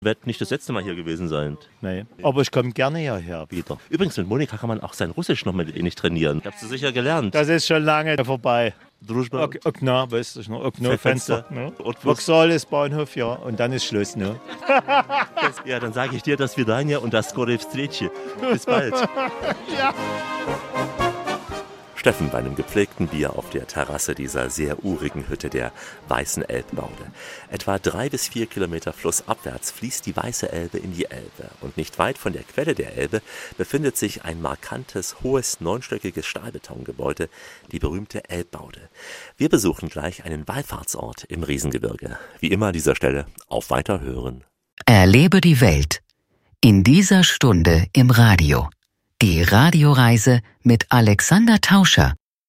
Wird nicht das letzte Mal hier gewesen sein. Nee, aber ich komme gerne hierher wieder. Übrigens, mit Monika kann man auch sein Russisch noch mit wenig trainieren. Hast du sicher gelernt. Das ist schon lange vorbei. Družba. Okna, weißt du noch? Okna, Fenster. Ne? Otwurst. Vauxhall ist Bahnhof, ja. Und dann ist Schluss, ne? Ja, dann sage ich dir das Vidania und das Skore Vstrechi. Bis bald. Ja. Steffen bei einem gepflegten Bier auf der Terrasse dieser sehr urigen Hütte der Weißen Elbbaude. Etwa 3 bis 4 Kilometer flussabwärts fließt die Weiße Elbe in die Elbe. Und nicht weit von der Quelle der Elbe befindet sich ein markantes, hohes, 9-stöckiges Stahlbetongebäude, die berühmte Elbbaude. Wir besuchen gleich einen Wallfahrtsort im Riesengebirge. Wie immer an dieser Stelle auf Weiterhören. Erlebe die Welt in dieser Stunde im Radio. Die Radioreise mit Alexander Tauscher.